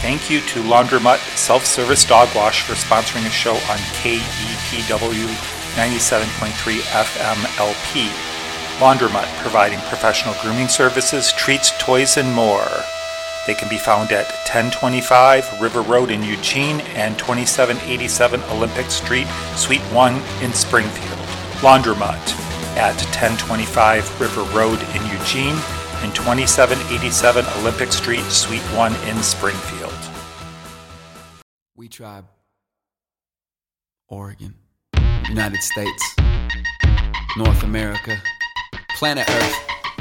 thank you to Laundromat Self-Service Dog Wash for sponsoring a show on KEPW 97.3 FM LP. Laundromat, providing professional grooming services, treats, toys, and more. They can be found at 1025 River Road in Eugene and 2787 Olympic Street, Suite 1 in Springfield. Laundromat at 1025 River Road in Eugene and 2787 Olympic Street, Suite 1 in Springfield. We Tribe, Oregon, United States, North America, planet Earth.